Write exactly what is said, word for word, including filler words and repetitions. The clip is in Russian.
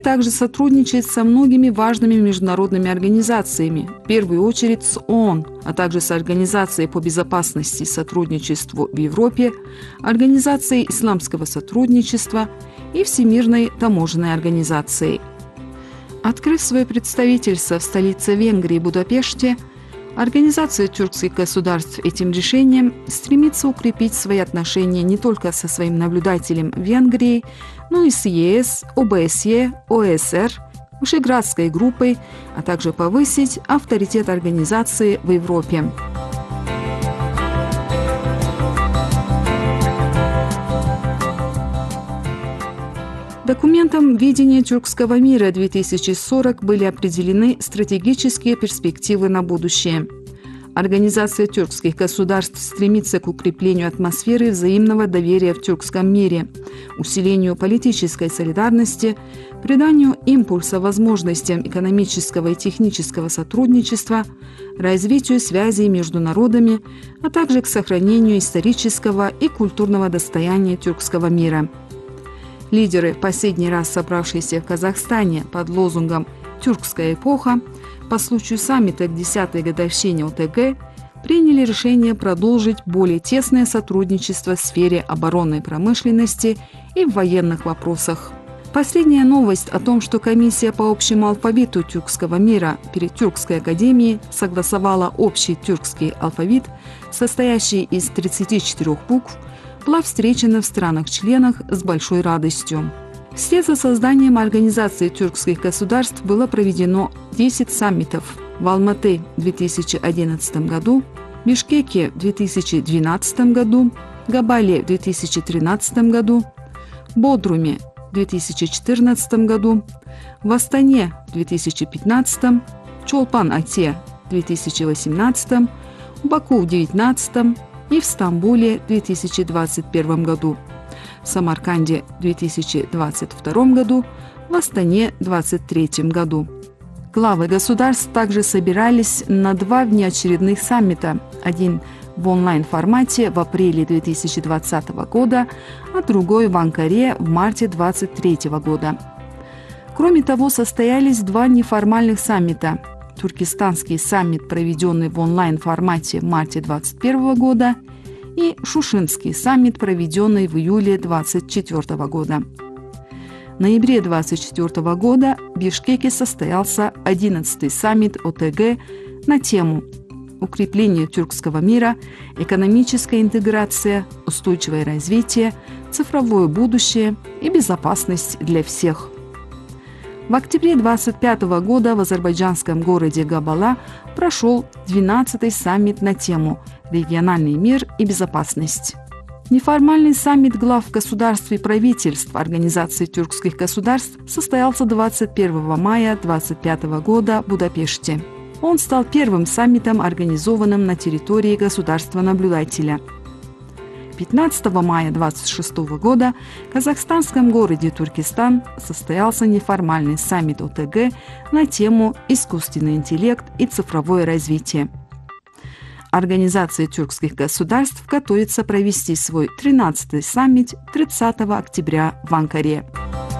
также сотрудничает со многими важными международными организациями, в первую очередь с ООН, а также с Организацией по безопасности и сотрудничеству в Европе, Организацией исламского сотрудничества и Всемирной таможенной организацией. Открыв свое представительство в столице Венгрии Будапеште, Организация тюркских государств этим решением стремится укрепить свои отношения не только со своим наблюдателем в Венгрии, но и с ЕС, ОБСЕ, ОСР, Вышеградской группой, а также повысить авторитет организации в Европе. Документом «Видение тюркского мира две тысячи сорок» были определены стратегические перспективы на будущее. Организация тюркских государств стремится к укреплению атмосферы взаимного доверия в тюркском мире, усилению политической солидарности, приданию импульса возможностям экономического и технического сотрудничества, развитию связей между народами, а также к сохранению исторического и культурного достояния тюркского мира. Лидеры, в последний раз собравшиеся в Казахстане под лозунгом «Тюркская эпоха», по случаю саммита к десятой годовщине ОТГ приняли решение продолжить более тесное сотрудничество в сфере оборонной промышленности и в военных вопросах. Последняя новость о том, что комиссия по общему алфавиту тюркского мира при Тюркской академии согласовала общий тюркский алфавит, состоящий из тридцати четырёх букв, была встречена в странах-членах с большой радостью. Вслед за созданием Организации тюркских государств было проведено десять саммитов в Алматы в две тысячи одиннадцатом году, Бишкеке в две тысячи двенадцатом году, Габале в две тысячи тринадцатом году, Бодруме в две тысячи четырнадцатом году, в Астане в две тысячи пятнадцатом, Чолпан-Ате в две тысячи восемнадцатом, в Баку в две тысячи девятнадцатом и в Стамбуле в две тысячи двадцать первом году, в Самарканде в две тысячи двадцать втором году, в Астане в две тысячи двадцать третьем году. Главы государств также собирались на два внеочередных саммита, один в онлайн-формате в апреле две тысячи двадцатого года, а другой в Анкаре в марте две тысячи двадцать третьего года. Кроме того, состоялись два неформальных саммита. Туркестанский саммит, проведенный в онлайн-формате в марте две тысячи двадцать первого года, и Шушинский саммит, проведенный в июле две тысячи двадцать четвёртого года. В ноябре две тысячи двадцать четвёртого года в Бишкеке состоялся одиннадцатый саммит ОТГ на тему «Укрепление тюркского мира, экономическая интеграция, устойчивое развитие, цифровое будущее и безопасность для всех». В октябре две тысячи двадцать пятого года в азербайджанском городе Габала прошел двенадцатый саммит на тему «Региональный мир и безопасность». Неформальный саммит глав государств и правительств Организации тюркских государств состоялся двадцать первого мая две тысячи двадцать пятого года в Будапеште. Он стал первым саммитом, организованным на территории государства-наблюдателя. пятнадцатого мая две тысячи двадцать шестого года в казахстанском городе Туркестан состоялся неформальный саммит ОТГ на тему «Искусственный интеллект и цифровое развитие». Организация тюркских государств готовится провести свой тринадцатый саммит тридцатого октября в Анкаре.